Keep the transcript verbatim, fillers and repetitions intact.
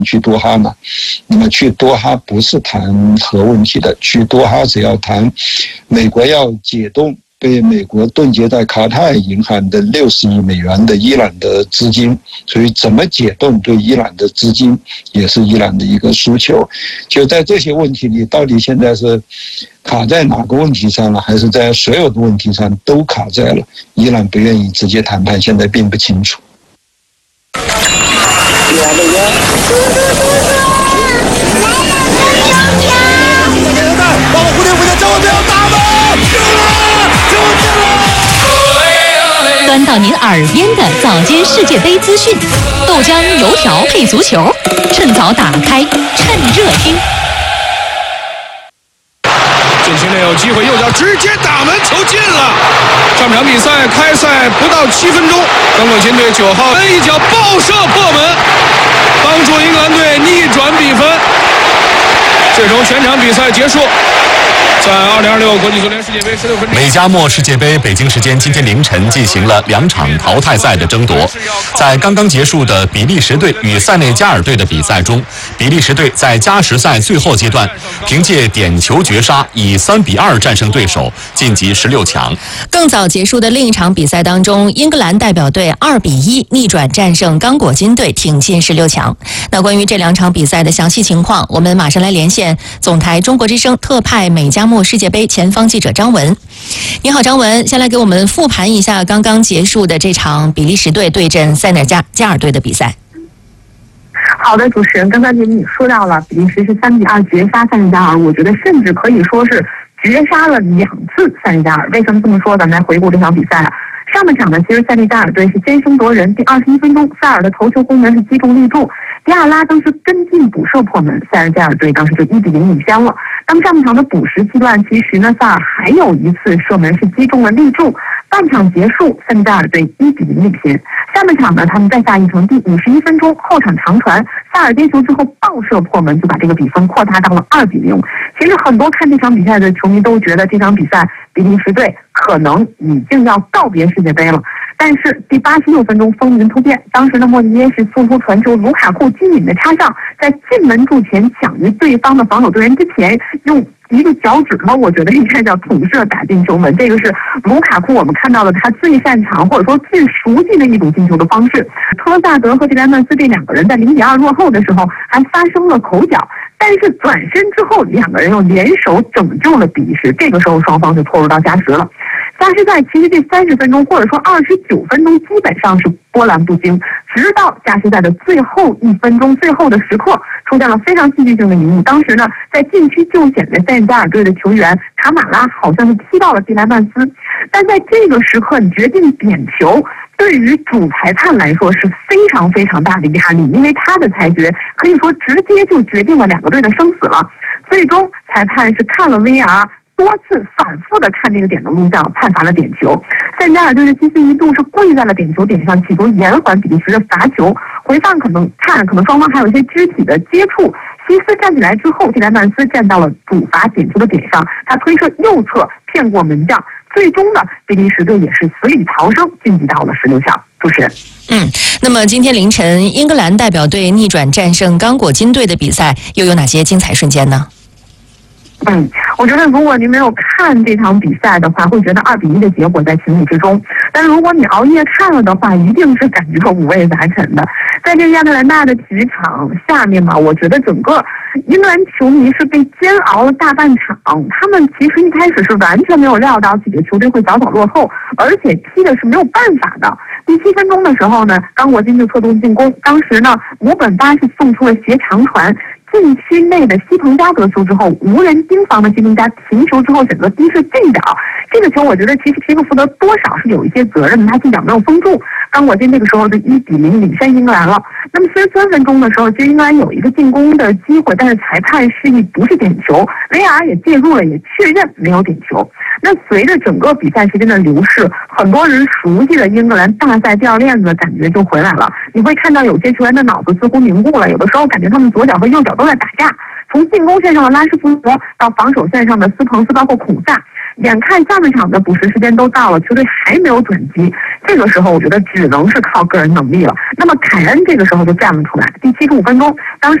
去多哈呢？那么去多哈不是谈核问题的，去多哈只要谈美国要解冻被美国冻结在卡塔尔银行的六十亿美元的伊朗的资金，所以怎么解冻对伊朗的资金也是伊朗的一个诉求。就在这些问题里，到底现在是卡在哪个问题上了，还是在所有的问题上都卡在了？伊朗不愿意直接谈判，现在并不清楚。 端到您耳边的早间世界杯资讯，豆浆油条配足球，趁早打开，趁热听。 禁区内有机会，右脚直接打门，球进了。上场比赛开赛不到七分钟，刚果金队九号恩一脚爆射破门，帮助英格兰队逆转比分。最终全场比赛结束。在二零二六国际足联世界杯十六分之一， 美加墨世界杯北京时间今天凌晨进行了两场淘汰赛的争夺。在刚刚结束的比利时队与塞内加尔队的比赛中，比利时队在加时赛最后阶段凭借点球绝杀，以三比二战胜对手，晋级十六强。 更早结束的另一场比赛当中，英格兰代表队二比一逆转战胜刚果金队，挺进十六强。那关于这两场比赛的详细情况，我们马上来连线总台中国之声特派美加墨世界杯前方记者张文。你好，张文，先来给我们复盘一下刚刚结束的这场比利时队对阵塞内加尔队的比赛。 好的，主持人，刚才你说到了比利时是三比二绝杀塞内加尔，我觉得甚至可以说是绝杀了两次塞内加尔。为什么这么说？咱们来回顾这场比赛啊。上半场呢，其实塞内加尔队是先声夺人，第二十一分钟，塞尔的头球攻门是击中立柱，迪亚拉当时跟进补射破门，塞内加尔队当时就一比零领先了。当上半场的补时阶段，其实呢，塞尔还有一次射门是击中了立柱。半场结束，塞内加尔队一比零领先。下半场呢，他们再下一城，第五十一分钟后场长传，塞尔接球之后爆射破门，就把这个比分扩大到了二比零。其实很多看这场比赛的球迷都觉得这场比赛比利时队可能已经要告别世界杯了。但是第八十六分钟风云突变，当时的莫尼耶是送出传球，卢卡库机敏的插上，在进门柱前抢于对方的防守队员之前，用一个脚趾头，我觉得应该叫捅射打进球门。这个是卢卡库我们看到了他最擅长或者说最熟悉的一种进球的方式。特萨德和迪莱曼斯这两个人在零比二落后的时候还发生了口角，但是转身之后两个人又联手拯救了比利时，这个时候双方就拖入到加时了。加时赛其实这三十分钟或者说二十九分钟基本上是波澜不惊，直到加时赛的最后一分钟最后的时刻出现了非常戏剧性的一幕。当时呢，在禁区救险的塞内加尔队的球员卡马拉好像是踢到了迪莱曼斯，但在这个时刻你决定点球，对于主裁判来说是非常非常大的压力，因为他的裁决可以说直接就决定了两个队的生死了。最终裁判是看了 V R，多次反复的看这个点的录像，判罚了点球。塞内加尔队的基斯一度是跪在了点球点上，企图延缓比利时的罚球。回放可能看，可能双方还有一些肢体的接触。西斯站起来之后，蒂莱曼斯站到了主罚点球的点上，他推射右侧骗过门将。最终呢，比利时队也是死里逃生，晋级到了十六强。主持人， 嗯，那么今天凌晨，英格兰代表队逆转战胜刚果金队的比赛，又有哪些精彩瞬间呢？ 嗯，我觉得如果您没有看这场比赛的话，会觉得二比一的结果在情理之中。但是如果你熬夜看了的话，一定是感觉五味杂陈的。在这个亚特兰大的体育场下面嘛，我觉得整个英格兰球迷是被煎熬了大半场。他们其实一开始是完全没有料到自己的球队会早早落后，而且踢的是没有办法的。第七分钟的时候呢，刚果金就策动进攻，当时呢，姆本巴是送出了斜长传。禁区内的西彭加得球之后，无人盯防的西彭加停球之后选择低射近角。这个球我觉得其实皮克福德多少是有一些责任的，他近角没有封住。刚果金这个时候就一比零领先英格兰了。那么四十三分钟的时候，其实英格兰有一个进攻的机会，但是裁判示意不是点球 ，V R 也介入了，也确认没有点球。那随着整个比赛时间的流逝，很多人熟悉的英格兰大赛掉链子的感觉就回来了。你会看到有些球员的脑子似乎凝固了，有的时候感觉他们左脚和右脚都在打架。从进攻线上的拉什福德到防守线上的斯彭斯，包括孔萨， 眼看下半场的补时时间都到了，球队还没有转机，这个时候我觉得只能是靠个人能力了。那么凯恩这个时候就站了出来，第七十五分钟，当时